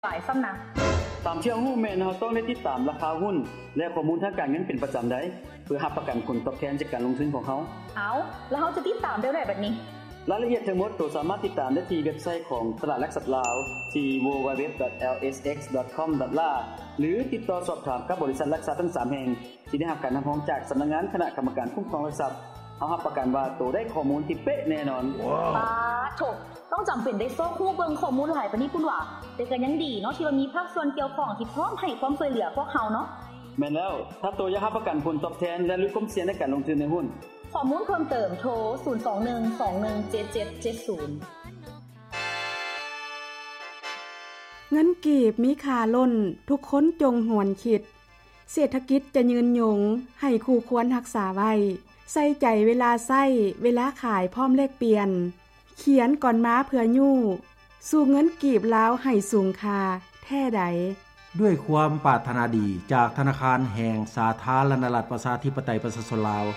หลายซ้ำนะตามเชื่อหุ้นแม่นเฮาต้องได้ติดตามราคาหุ้นและข้อมูลทางการเงินเป็นประจำได้เพื่อรับประกันผลตอบแทนจากการลงทุนของเฮาแล้วเฮาจะติดตามได้แบบนี้รายละเอียดทั้งหมดตัวสามารถติดตามได้ที่เว็บไซต์ของตลาดหลักทรัพย์ลาวที่ www.lsx.com.la หรือติดต่อสอบถามกับบริษัทหลักทรัพย์ทั้ง3แห่งที่ได้รับการรับรองจากสำนักงานคณะกรรมการคุ้มครองหลักทรัพย์เฮารับประกันว่าตัวได้ข้อมูลที่เป๊ะแน่นอนโถต้องจำเป็นได้ซอกฮู้เบิ่งข้อมูลหลายปานนี้พุ่นว่าแต่ก็ยังดีเนาะที่ว่ามีภาคส่วนเกี่ยวข้องที่พร้อมให้ความช่วยเหลือพวกเฮาเนาะแม่นแล้วถ้าตัวอยากรับประกันผลตอบแทนและลดความเสี่ยงในการลงทุนในหุ้นข้อมูลเพิ่มเติมโทร021217770 เงินกีบมีค่าล้นทุกคนจงหวนคิดเศรษฐกิจจะยืนยงให้คู่ควรรักษาไว้ใส่ใจเวลาใช้เวลาขายพร้อมเลขเปลี่ยนเขียนก่อนม้าเพื่อยู่สู่เงินกีบลาวให้สูงค่าแท้ใดด้วยความปรารถนาดีจากธนาคารแห่งสาธารณรัฐประชาธิปไตยประชาชนลาว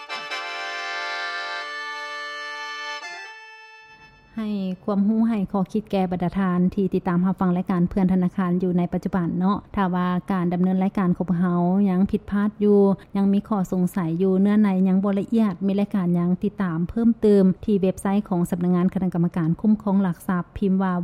ให้ความรู้ให้ข้อคิดแก่บรรดาทานที่ติดตามรับฟังรายการเพื่อนธนาคารอยู่ในปัจจุบันเนาะถ้าว่าการดำเนินรายการของเฮายังผิดพลาดอยู่ยังมีข้อสงสัยอยู่เนื้อในยังบ่ละเอียดมีรายการยังติดตามเพิ่มเติมที่เว็บไซต์ของสำนักงานคณะกรรมการคุ้มครองหลักทรัพย์พิมพ์ว่า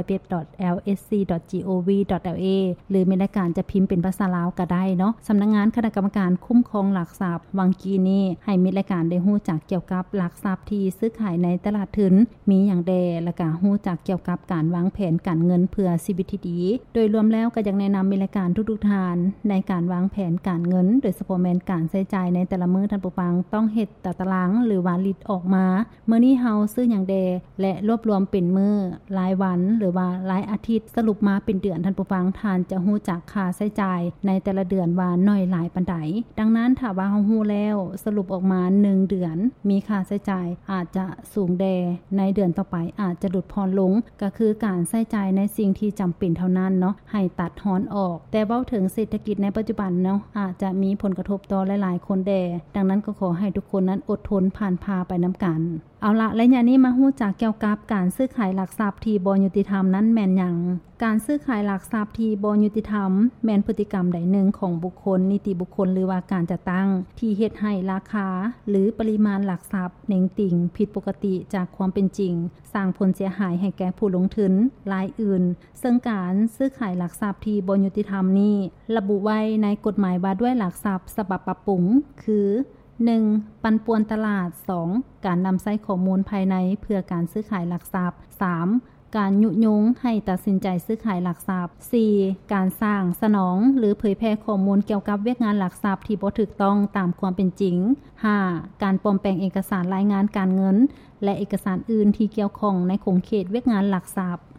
www.lsc.gov.la หรือมีรายการจะพิมพ์เป็นภาษาลาวก็ได้เนาะสำนักงานคณะกรรมการคุ้มครองหลักทรัพย์วังกี้นี้ให้มีรายการได้รู้จักเกี่ยวกับหลักทรัพย์ที่ซื้อขายในตลาดทุนมีอย่างแดและก็ฮู้จักเกี่ยวกับการวางแผนการเงินเพื่อชีวิตที่ดีโดยรวมแล้วก็อยากแนะนำมีรายการทุกๆทานในการวางแผนการเงินโดยเฉพาะแม่นการใช้จ่ายในแต่ละมื้อท่านผู้ฟังต้องเฮ็ดตารางหรือว่าลิสต์ออกมามื้อนี้เฮาซื้อหยังแดและรวบรวมเป็นมื้อรายวันหรือว่ารายอาทิตย์สรุปมาเป็นเดือนท่านผู้ฟังท่านจะฮู้จักค่าใช้จ่ายในแต่ละเดือนว่าน้อยหลายปานใดดังนั้นถ้าว่าเฮาฮู้แล้วสรุปออกมา1เดือนมีค่าใช้จ่ายอาจจะสูงแดในเดือนต่อไปอาจจะหลุดพรลงก็คือการใช้จ่ายในสิ่งที่จำเป็นเท่านั้นเนาะให้ตัดหอนออกแต่เว้าถึงเศรษฐกิจในปัจจุบันเนาะอาจจะมีผลกระทบต่อหลายๆคนแดดังนั้นก็ขอให้ทุกคนนั้นอดทนผ่านพาไปนํากันเอาละและอย่างนี้มาฮู้จักเกี่ยวกับการซื้อขายหลักทรัพย์ที่บ่ยุติธรรมนั้นแม่นหยังการซื้อขายหลักทรัพย์ที่บ่ยุติธรรมแม่นพฤติกรรมใดหนึ่งของบุคคลนิติบุคคลหรือว่าการจัดตั้งที่เฮ็ดให้ราคาหรือปริมาณหลักทรัพย์เน่งติ่งผิดปกติจากความเป็นจริงสร้างผลเสียหายให้แก่ผู้ลงทุนรายอื่นซึ่งการซื้อขายหลักทรัพย์ที่บ่ยุติธรรมนี้ระบุไว้ในกฎหมายว่าด้วยหลักทรัพย์ฉบับปรับปรุงคือ1. ปันป่วนตลาด 2. การนําใช้ข้อมูลภายในเพื่อการซื้อขายหลักทรัพย์ 3. การยุยงให้ตัดสินใจซื้อขายหลักทรัพย์ 4. การสร้างสนองหรือเผยแพร่ข้อมูลเกี่ยวกับเวียกงานหลักทรัพย์ที่บ่ถูกต้องตามความเป็นจริง 5. การปลอมแปลงเอกสารรายงานการเงินและเอกสารอื่นที่เกี่ยวข้องในขงเขตเวียกงานหลักทรัพย์